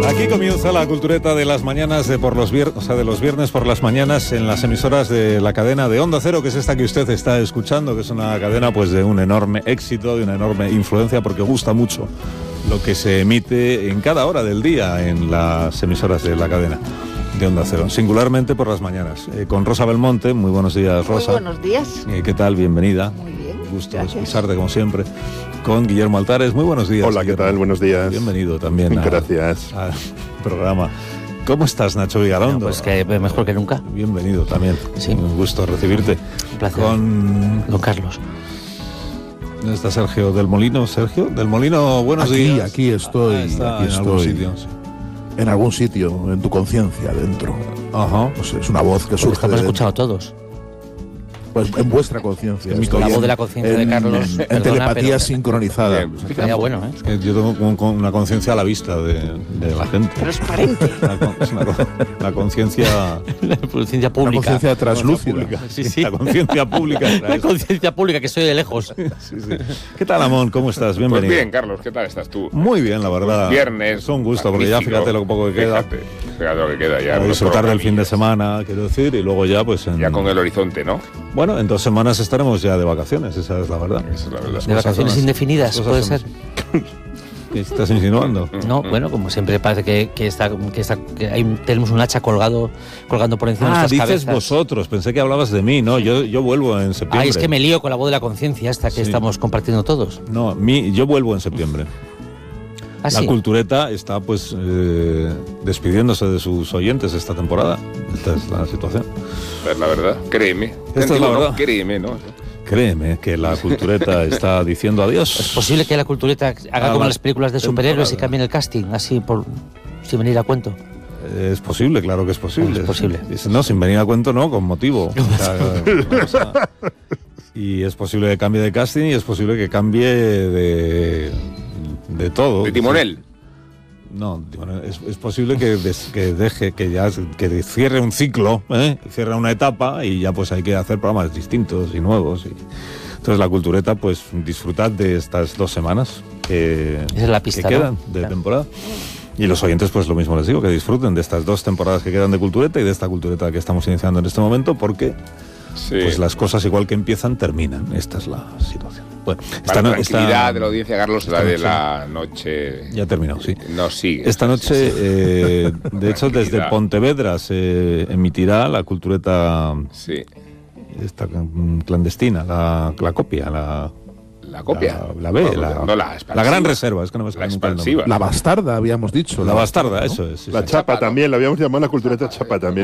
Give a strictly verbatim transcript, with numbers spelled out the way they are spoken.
Aquí comienza la cultureta de las mañanas de por los viernes, o sea, de los viernes por las mañanas en las emisoras de la cadena de Onda Cero, que es esta que usted está escuchando, que es una cadena pues de un enorme éxito, de una enorme influencia, porque gusta mucho lo que se emite en cada hora del día en las emisoras de la cadena de Onda Cero, singularmente por las mañanas. Eh, con Rosa Belmonte, muy buenos días, Rosa. Muy buenos días. Eh, ¿Qué tal? Bienvenida. Muy bien. Gusto Gracias. escucharte como siempre. Con Guillermo Altares, muy buenos días. Hola, ¿qué Guillermo. tal? Buenos días. Bienvenido también. A, Gracias. Al programa. ¿Cómo estás, Nacho Vigalondo? No, pues que mejor que nunca. Bienvenido también. Sí. Un gusto recibirte. Un placer. Con... Don Carlos. ¿Dónde está Sergio del Molino? Sergio del Molino, buenos aquí, días. Aquí estoy, Ah, está aquí en estoy. algún sitio, sí. En algún sitio, en tu conciencia, dentro. Ajá. No sé, es una voz que Pues surge estamos de escuchando todos. Pues en vuestra conciencia. En mi Estoy La voz en- de la conciencia de en- Carlos. En, Perdona, telepatía pero- sincronizada. Bien, pues, Estaría bueno, ¿eh? Es que yo tengo como con una conciencia a la vista de, de la gente. Transparente. La con- es una, con- la conciencia La conciencia Una pública. conciencia translúcida. pública. Sí, sí. La conciencia pública. La conciencia pública, que soy de lejos. Sí, sí. ¿Qué tal, Amón? ¿Cómo estás? Pues Bienvenido. bien, Carlos, ¿qué tal estás tú? Muy bien, la verdad. Viernes. Es un gusto, porque ya magnífico. fíjate lo poco que queda. Fíjate, fíjate lo que queda ya. Para unos disfrutar del fin de programillas. semana, quiero decir, y luego ya pues en... Ya con el horizonte, ¿no? Bueno, en dos semanas estaremos ya de vacaciones, esa es la verdad. Esa es la verdad. Las De cosas vacaciones son así. indefinidas, Las puede cosas ser. son así. ¿Qué estás insinuando? No, bueno, como siempre parece que, que, está, que, está, que hay, tenemos un hacha colgado, colgando por encima de Ah, nuestras dices cabezas. vosotros, pensé que hablabas de mí, no, yo, yo vuelvo en septiembre. Ah, es que me lío con la voz de la conciencia esta que Sí. estamos compartiendo todos. No, mi, yo vuelvo en septiembre. Ah, La sí. cultureta está pues eh, despidiéndose de sus oyentes esta temporada. Esta es la situación. Es la verdad. Créeme. Esta es la Digo, no, verdad. Créeme, ¿no? Créeme que la cultureta está diciendo adiós. ¿Es posible que la cultureta haga Ah, como la las películas de superhéroes y temporada. cambien el casting, así por sin venir a cuento? Es posible, claro que es posible. Es posible. Es- No, sin venir a cuento, no, con motivo. O sea, vamos a- y es posible que cambie de casting y es posible que cambie de, de todo. De timonel. No, timonel. Es, es posible que, des- que deje, que ya que cierre un ciclo, ¿eh? Cierre una etapa y ya pues hay que hacer programas distintos y nuevos. Y, entonces la cultureta, pues disfrutad de estas dos semanas que, Esa es la pista, que ¿no? quedan de Claro. temporada. Y los oyentes, pues lo mismo les digo, que disfruten de estas dos temporadas que quedan de cultureta y de esta cultureta que estamos iniciando en este momento, porque Sí. pues las cosas igual que empiezan, terminan. Esta es la situación. Bueno, Para esta, la no- tranquilidad esta- de la audiencia, Carlos, esta la de noche- la noche. Ya ha terminado, sí. No sigue. Esta noche, eh, de hecho, desde Tranquilidad. Pontevedra se emitirá la cultureta Sí. esta mm, clandestina, la, la copia, la, La copia. la, la B, No, la, no, la expansiva. la gran reserva, es que no me La sale nunca el nombre. expansiva. La bastarda, habíamos dicho. La bastarda, ¿no? eso es. sí, La sí. chapa también, la habíamos llamado la cultureta chapa también.